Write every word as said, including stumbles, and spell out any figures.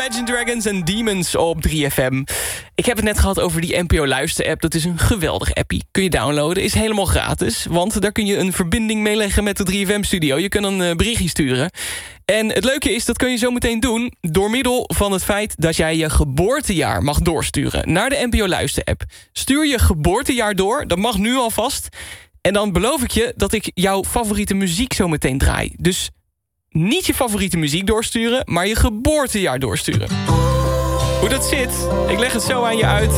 Imagine Dragons en Demons op drie F M. Ik heb het net gehad over die N P O Luister-app. Dat is een geweldig appie. Kun je downloaden, is helemaal gratis. Want daar kun je een verbinding mee leggen met de drie F M-studio. Je kan een uh, berichtje sturen. En het leuke is, dat kun je zo meteen doen... door middel van het feit dat jij je geboortejaar mag doorsturen... naar de N P O Luister-app. Stuur je geboortejaar door, dat mag nu alvast... En dan beloof ik je dat ik jouw favoriete muziek zo meteen draai. Dus niet je favoriete muziek doorsturen, maar je geboortejaar doorsturen. Hoe dat zit, ik leg het zo aan je uit.